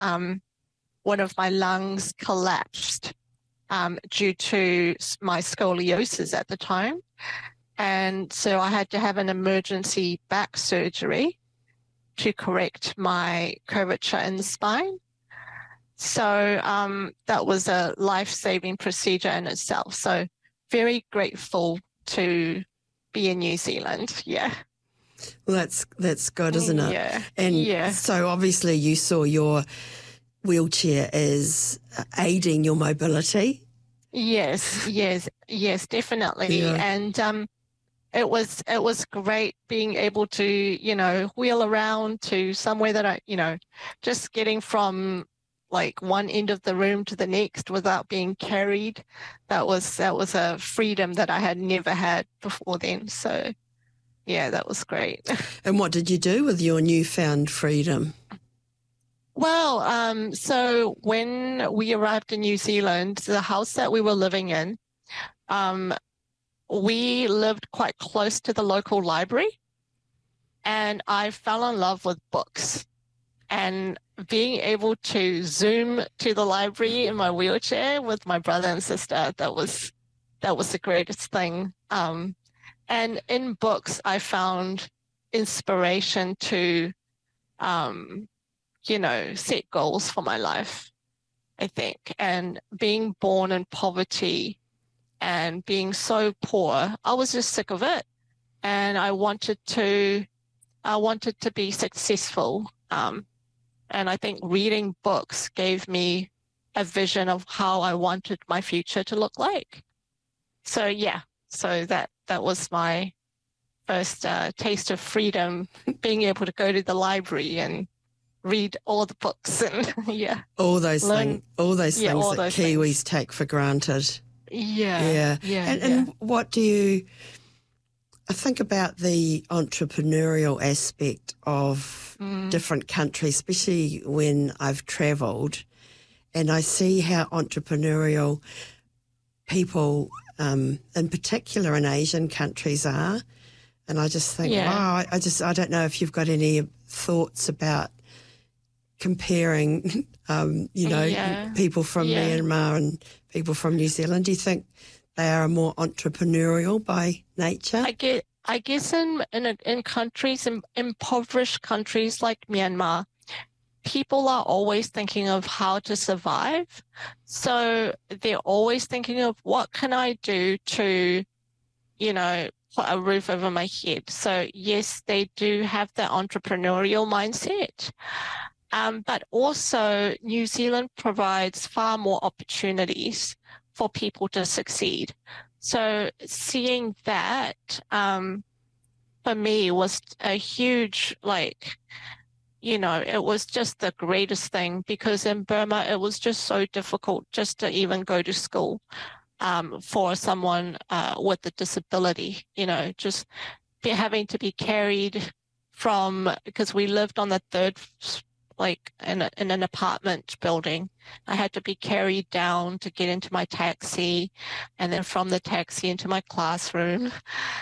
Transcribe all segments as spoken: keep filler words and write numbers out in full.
um, one of my lungs collapsed um, due to my scoliosis at the time. And so I had to have an emergency back surgery to correct my curvature in the spine. So um, that was a life-saving procedure in itself. So very grateful to be in New Zealand. Yeah. Well, that's that's good, isn't it? Yeah. And yeah. so obviously you saw your wheelchair as aiding your mobility. Yes, yes, yes, definitely. Yeah. And um, it was it was great being able to, you know, wheel around to somewhere that I, you know, just getting from like one end of the room to the next without being carried. That was that was a freedom that I had never had before then. So yeah, that was great. And what did you do with your newfound freedom? Well, um, so when we arrived in New Zealand, the house that we were living in, um, we lived quite close to the local library, and I fell in love with books. And being able to zoom to the library in my wheelchair with my brother and sister, that was that was the greatest thing. Um, and in books, I found inspiration to, um, you know, set goals for my life, I think. And being born in poverty and being so poor, I was just sick of it. And I wanted to, I wanted to be successful. Um, and I think reading books gave me a vision of how I wanted my future to look like. So yeah, so that, that was my first uh, taste of freedom, being able to go to the library and read all the books and yeah. All those Learn, things, all those yeah, things all that those Kiwis things. take for granted. Yeah. Yeah. Yeah. And, yeah. and what do you, I think about the entrepreneurial aspect of mm. different countries, especially when I've travelled, and I see how entrepreneurial people, um, in particular in Asian countries, are. And I just think, Yeah. wow, I, I just, I don't know if you've got any thoughts about comparing, um, you know, Yeah. people from Yeah. Myanmar and people from New Zealand. Do you think they are more entrepreneurial by nature? I get, I guess in in, in countries, in impoverished countries like Myanmar, people are always thinking of how to survive. So they're always thinking of what can I do to, you know, put a roof over my head. So yes, they do have the entrepreneurial mindset. Um, but also New Zealand provides far more opportunities for people to succeed. So seeing that, um, for me was a huge, like, you know, it was just the greatest thing, because in Burma, it was just so difficult just to even go to school, um, for someone, uh, with a disability, you know, just be having to be carried from, because we lived on the third like in, a, in an apartment building. I had to be carried down to get into my taxi, and then from the taxi into my classroom.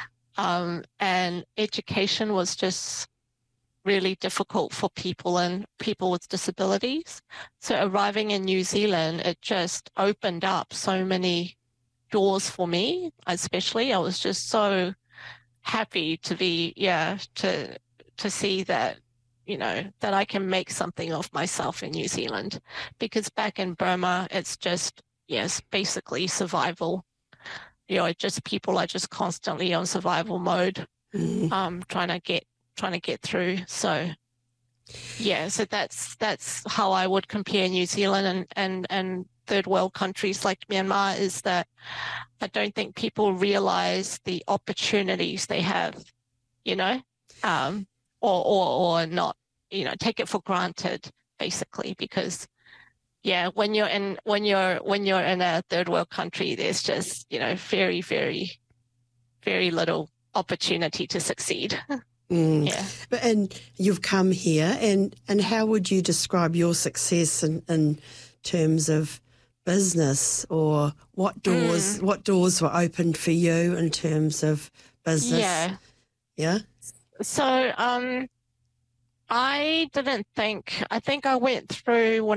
Um, and education was just really difficult for people and people with disabilities. So arriving in New Zealand, it just opened up so many doors for me, especially. I was just so happy to be, yeah, to to see that, you know, that I can make something of myself in New Zealand, because back in Burma, it's just, yes, basically survival. You know, it just people are just constantly on survival mode, Mm. um, trying to get trying to get through. So, yeah, so that's that's how I would compare New Zealand and and and third world countries like Myanmar, is that I don't think people realize the opportunities they have, you know, um, or, or, or not, you know, take it for granted, basically, because, yeah, when you're in, when you're, when you're in a third world country, there's just, you know, very, very, very little opportunity to succeed. Mm. Yeah. But, and you've come here, and, and how would you describe your success in, in terms of business, or what doors, Mm. what doors were opened for you in terms of business? Yeah. Yeah. So, um, I didn't think, I think I went through when